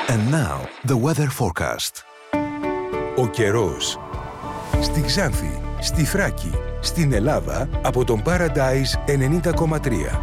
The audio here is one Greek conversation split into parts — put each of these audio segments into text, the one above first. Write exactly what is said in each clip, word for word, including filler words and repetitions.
And now, the weather forecast. Ο καιρός. Στη Ξάνθη, στη Θράκη, στην Ελλάδα, από τον Paradise ενενήντα κόμμα τρία.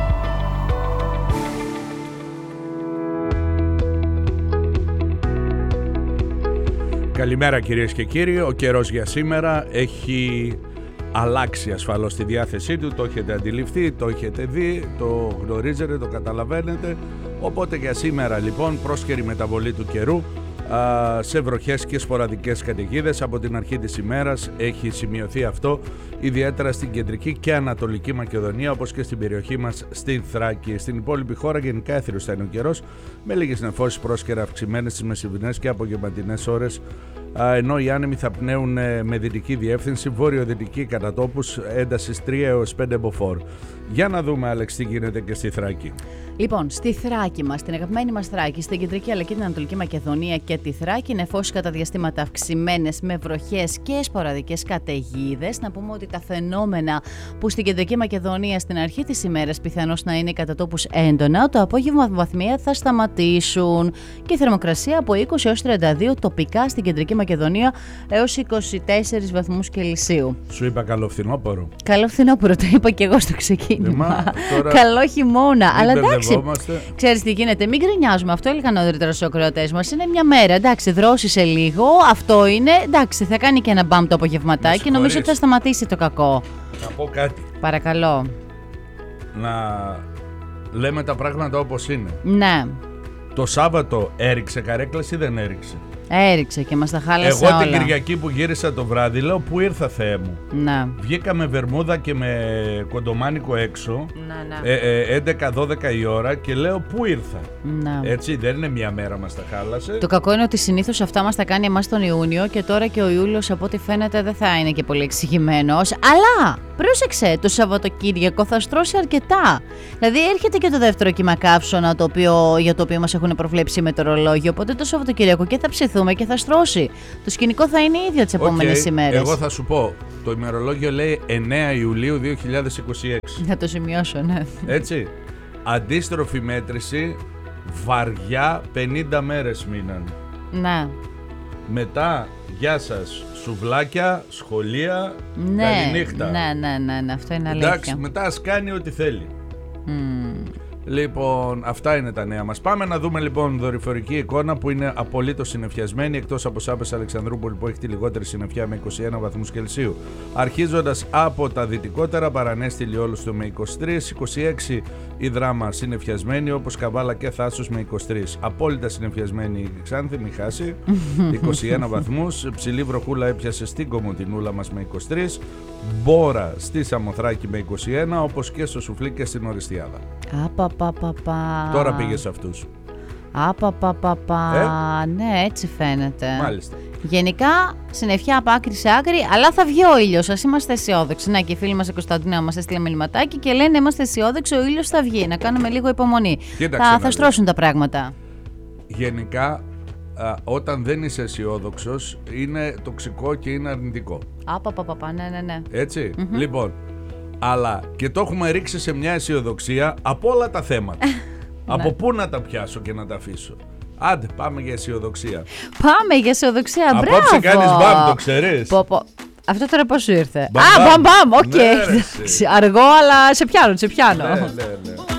Καλημέρα κυρίες και κύριοι. Ο καιρός για σήμερα έχει αλλάξει ασφαλώς τη διάθεσή του. Το έχετε αντιληφθεί, το έχετε δει, το γνωρίζετε, το καταλαβαίνετε. Οπότε για σήμερα λοιπόν πρόσκαιρη μεταβολή του καιρού α, σε βροχές και σποραδικές καταιγίδες. Από την αρχή της ημέρας έχει σημειωθεί αυτό, ιδιαίτερα στην κεντρική και ανατολική Μακεδονία, όπως και στην περιοχή μας στην Θράκη. Στην υπόλοιπη χώρα γενικά έθριος θα είναι ο καιρός, με λίγες νεφώσεις πρόσκαιρα αυξημένες στις μεσημβρινές και απογευματινές ώρες, ενώ οι άνεμοι θα πνέουν με δυτική διεύθυνση, βόρειο-δυτική κατά τόπους, έντασης τρία έως πέντε μποφόρ. Για να δούμε, Άλεξ, τι γίνεται και στη Θράκη. Λοιπόν, στη Θράκη μας, την αγαπημένη μας Θράκη, στην κεντρική αλλά και την ανατολική Μακεδονία και τη Θράκη, νεφώσεις κατά διαστήματα αυξημένες με βροχές και σποραδικές καταιγίδες. Να πούμε ότι τα φαινόμενα που στην κεντρική Μακεδονία στην αρχή της ημέρας πιθανώς να είναι κατά τόπους έντονα, το απόγευμα βαθμία θα σταματήσουν. Και η θερμοκρασία από είκοσι έως τριάντα δύο τοπικά στην κεντρική Μακεδονία έως είκοσι τέσσερις βαθμούς Κελσίου. Σου είπα καλό φθινόπωρο. Καλό φθινόπωρο, το είπα και εγώ στο ξεκίνημα. Τώρα... Καλό χειμώνα. Αλλά εντάξει. Ξέρεις τι γίνεται, μην γκρινιάζουμε. Αυτό έλεγαν νωρίτερα στους ακροατές μας. Είναι μια μέρα, εντάξει, δρόσισε λίγο. Αυτό είναι, εντάξει, θα κάνει και ένα μπαμ το απογευματάκι και νομίζω ότι θα σταματήσει το κακό. Να πω κάτι. Παρακαλώ. Να λέμε τα πράγματα όπως είναι. Ναι. Το Σάββατο έριξε καρέκλας ή δεν έριξε? Έριξε και μας τα χάλασε Εγώ όλα. την Κυριακή που γύρισα το βράδυ λέω, πού ήρθα, Θεέ μου? Να. Βγήκα με βερμούδα και με κοντομάνικο έξω, να, να. Ε, ε, έντεκα δώδεκα η ώρα, και λέω, πού ήρθα? Να. Έτσι, δεν είναι μία μέρα μας τα χάλασε. Το κακό είναι ότι συνήθως αυτά μας τα κάνει εμάς τον Ιούνιο, και τώρα και ο Ιούλιος από ό,τι φαίνεται δεν θα είναι και πολύ εξηγημένος. Αλλά πρόσεξε, το Σαββατοκύριακο θα στρώσει αρκετά. Δηλαδή έρχεται και το δεύτερο κύμα καύσωνα, το οποίο, για το οποίο μας έχουν προβλέψει μετεωρολόγιο, οπότε το Σαββατοκύριακο και θα ψηθούμε και θα στρώσει. Το σκηνικό θα είναι ίδιο τις επόμενες okay, ημέρες. Εγώ θα σου πω, το ημερολόγιο λέει εννέα Ιουλίου δύο χιλιάδες είκοσι έξι. Θα το σημειώσω, ναι. Έτσι. Αντίστροφη μέτρηση, βαριά πενήντα μέρες μείναν. Ναι. Μετά, γεια σας, σουβλάκια, σχολεία, ναι, καληνύχτα. Ναι, ναι, ναι, ναι, αυτό είναι αλήθεια. Εντάξει, μετά ας κάνει ό,τι θέλει. Mm. Λοιπόν, αυτά είναι τα νέα μας. Πάμε να δούμε λοιπόν δορυφορική εικόνα που είναι απολύτως συννεφιασμένη, εκτός από Σάπες Αλεξανδρούπολη που έχει τη λιγότερη συννεφιά με είκοσι ένα βαθμούς Κελσίου. Αρχίζοντας από τα δυτικότερα, Παρανέστη Λιόλουστο με είκοσι τρία, είκοσι έξι η Δράμα συννεφιασμένη, όπως Καβάλα και Θάσος με είκοσι τρία. Απόλυτα συννεφιασμένη η Ξάνθη, μη χάσει, είκοσι ένα βαθμούς. Ψηλή βροχούλα έπιασε στην Κομοτηνούλα μας με είκοσι τρία. Μπόρα στη Σαμοθράκη με είκοσι ένα, όπως και στο Σουφλί και στην Οριστιάδα. Απαπαπαπα. Τώρα πήγε σε αυτούς. Απαπαπαπα. Ε? Ναι, έτσι φαίνεται. Μάλιστα. Γενικά, συννεφιά από άκρη σε άκρη, αλλά θα βγει ο ήλιος. Ας είμαστε αισιόδοξοι. Να, και οι φίλοι μας η Κωνσταντίνα μας έστειλε μηνυματάκι και λένε είμαστε αισιόδοξοι, ο ήλιος θα βγει. Να κάνουμε λίγο υπομονή. Κοίταξε, θα, θα στρώσουν τα πράγματα. Γενικά, α, όταν δεν είσαι αισιόδοξος, είναι τοξικό και είναι αρνητικό. Απαπαπαπα, ναι, ναι, ναι. Έτσι. Mm-hmm. Λοιπόν, αλλά και το έχουμε ρίξει σε μια αισιοδοξία από όλα τα θέματα. Από πού να τα πιάσω και να τα αφήσω? Άντε, πάμε για αισιοδοξία. Πάμε για αισιοδοξία, μπράβο. Απόψε κάνεις μπαμ, το ξέρεις. Πο, πο. Αυτό τώρα πώς σου ήρθε? Μπαμ, Α, μπαμ, μπαμ, οκ. Ναι, αργό, αλλά σε πιάνω, σε πιάνω. Ναι, ναι, ναι.